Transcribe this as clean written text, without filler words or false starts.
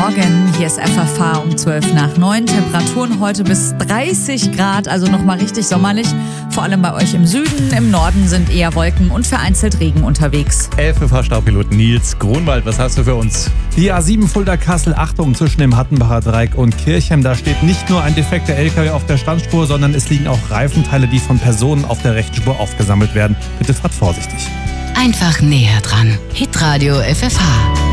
Morgen, hier ist FFH um 12:12. Temperaturen heute bis 30 Grad, also nochmal richtig sommerlich. Vor allem bei euch im Süden, im Norden sind eher Wolken und vereinzelt Regen unterwegs. FFH-Staubpilot Nils Grunwald, was hast du für uns? Die A7 Fulda-Kassel, Achtung, zwischen dem Hattenbacher Dreieck und Kirchheim. Da steht nicht nur ein defekter LKW auf der Standspur, sondern es liegen auch Reifenteile, die von Personen auf der rechten Spur aufgesammelt werden. Bitte fahrt vorsichtig. Einfach näher dran. Hitradio FFH.